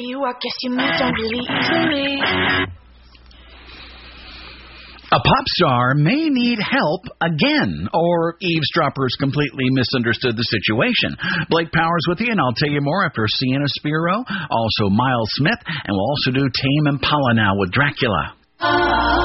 You, I guess you moved on really easily. A pop star may need help again, or eavesdroppers completely misunderstood the situation. Blake Powers with you, and I'll tell you more after Sienna Spiro, also Miles Smith, and we'll also do Tame Impala now with Dracula.